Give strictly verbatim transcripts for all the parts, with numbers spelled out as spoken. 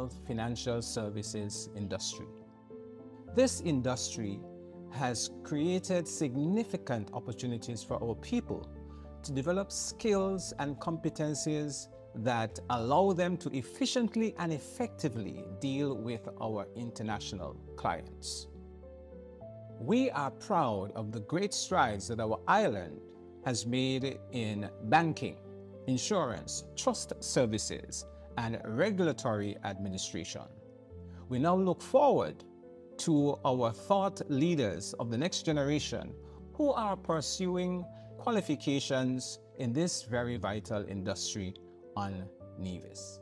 informal financial services industry. This industry has created significant opportunities for our people to develop skills and competencies that allow them to efficiently and effectively deal with our international clients. We are proud of the great strides that our island has made in banking, insurance, trust services, and regulatory administration. We now look forward to our thought leaders of the next generation who are pursuing qualifications in this very vital industry on Nevis.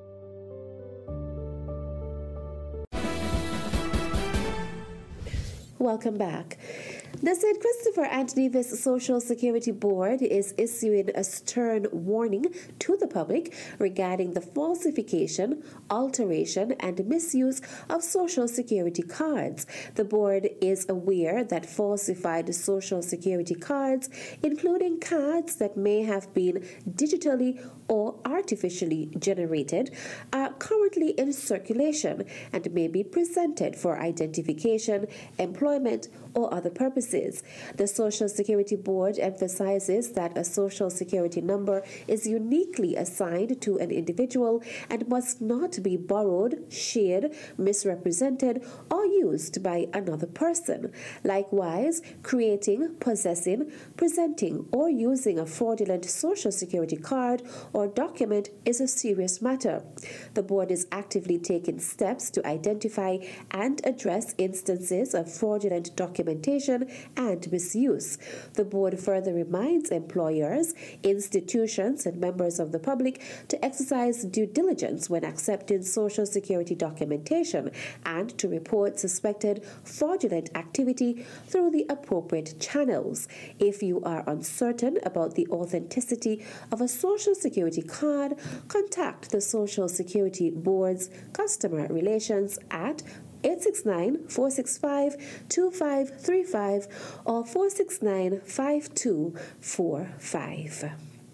Welcome back. The Saint Christopher and Nevis Social Security Board is issuing a stern warning to the public regarding the falsification, alteration, and misuse of Social Security cards. The board is aware that falsified Social Security cards, including cards that may have been digitally or artificially generated, are currently in circulation and may be presented for identification, employment, or other purposes. The Social Security Board emphasizes that a Social Security number is uniquely assigned to an individual and must not be borrowed, shared, misrepresented, or used by another person. Likewise, creating, possessing, presenting, or using a fraudulent Social Security card or document is a serious matter. The board is actively taking steps to identify and address instances of fraudulent documentation and misuse. The board further reminds employers, institutions, and members of the public to exercise due diligence when accepting Social Security documentation and to report suspected fraudulent activity through the appropriate channels. If you are uncertain about the authenticity of a Social Security card, contact the Social Security Board's Customer Relations at eight six nine, four six five, two five three five or four six nine, five two four five.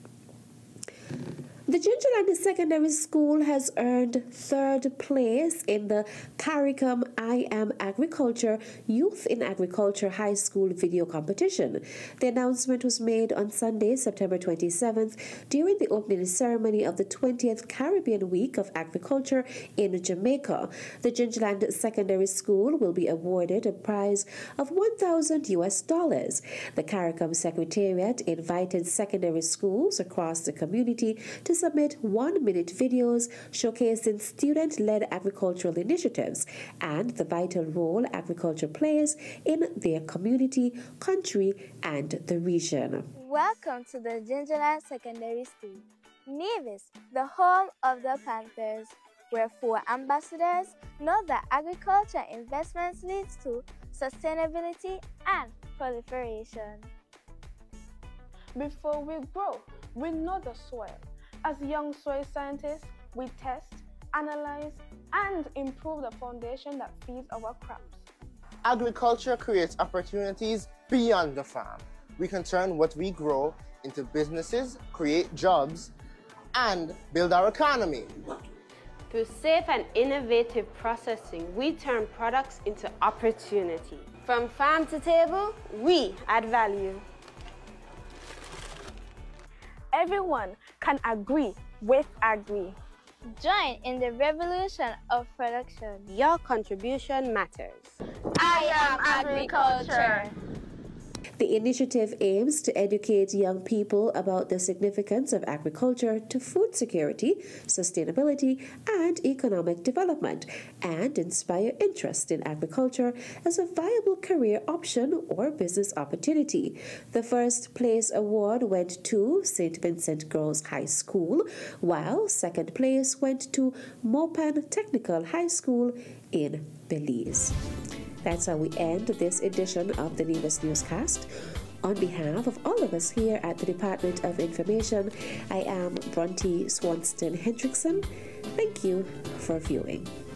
The Gingerland Secondary School has earned third place in the CARICOM I Am Agriculture Youth in Agriculture High School Video Competition. The announcement was made on Sunday, September twenty-seventh, during the opening ceremony of the twentieth Caribbean Week of Agriculture in Jamaica. The Gingerland Secondary School will be awarded a prize of one thousand U S dollars. The CARICOM Secretariat invited secondary schools across the community to submit one-minute videos showcasing student-led agricultural initiatives and the vital role agriculture plays in their community, country, and the region. Welcome to the Gingerland Secondary School, Nevis, the home of the Panthers, where four ambassadors know that agriculture investments leads to sustainability and proliferation. Before we grow, we know the soil. As young soil scientists, we test, analyze, and improve the foundation that feeds our crops. Agriculture creates opportunities beyond the farm. We can turn what we grow into businesses, create jobs, and build our economy. Through safe and innovative processing, we turn products into opportunity. From farm to table, we add value. Everyone can agree with Agri. Join in the revolution of production. Your contribution matters. I am agriculture. The initiative aims to educate young people about the significance of agriculture to food security, sustainability, and economic development, and inspire interest in agriculture as a viable career option or business opportunity. The first place award went to Saint Vincent Girls High School, while second place went to Mopan Technical High School in Belize. That's how we end this edition of the Nevis Newscast. On behalf of all of us here at the Department of Information, I am Bronte Swanston Hendrickson. Thank you for viewing.